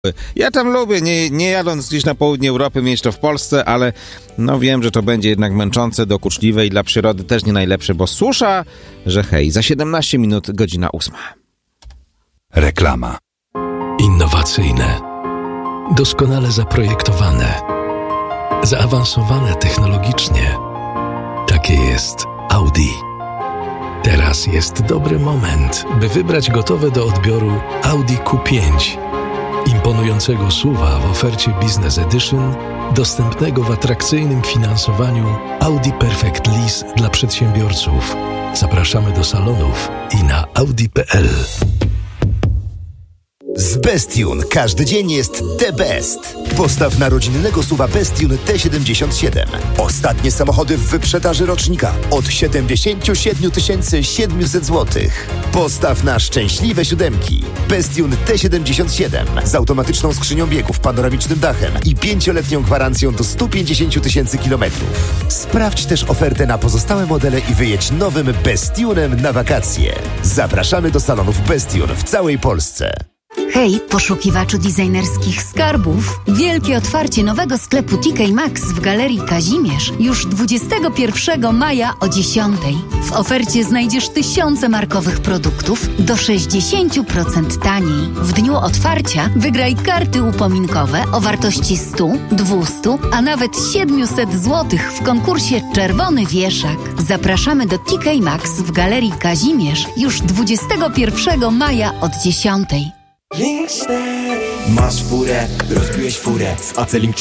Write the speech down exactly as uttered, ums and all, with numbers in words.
Ja tam lubię, nie, nie jadąc gdzieś na południe Europy, mieć to w Polsce, ale no wiem, że to będzie jednak męczące, dokuczliwe i dla przyrody też nie najlepsze, bo susza, że hej, za siedemnaście minut godzina ósma. Reklama. Innowacyjne, doskonale zaprojektowane, zaawansowane technologicznie. Takie jest Audi. Teraz jest dobry moment, by wybrać gotowe do odbioru Audi Q pięć. Imponującego S U V-a w ofercie Business Edition, dostępnego w atrakcyjnym finansowaniu Audi Perfect Lease dla przedsiębiorców. Zapraszamy do salonów i na audi kropka p l. Z Bestune każdy dzień jest the best. Postaw na rodzinnego S U V-a Bestune T siedemdziesiąt siedem. Ostatnie samochody w wyprzedaży rocznika od siedemdziesiąt siedem tysięcy siedemset złotych. Postaw na szczęśliwe siódemki. Bestune T siedemdziesiąt siedem z automatyczną skrzynią biegów, panoramicznym dachem i pięcioletnią gwarancją do sto pięćdziesiąt tysięcy kilometrów. Sprawdź też ofertę na pozostałe modele i wyjedź nowym Bestunem na wakacje. Zapraszamy do salonów Bestune w całej Polsce. Hej, poszukiwaczu designerskich skarbów! Wielkie otwarcie nowego sklepu T K Maxx w Galerii Kazimierz już dwudziestego pierwszego maja o dziesiątej. W ofercie znajdziesz tysiące markowych produktów do sześćdziesiąt procent taniej. W dniu otwarcia wygraj karty upominkowe o wartości sto, dwieście, a nawet siedemset złotych w konkursie Czerwony Wieszak. Zapraszamy do T K Maxx w Galerii Kazimierz już dwudziestego pierwszego maja od dziesiątej. Masz furę, rozbiłeś furę z Acelink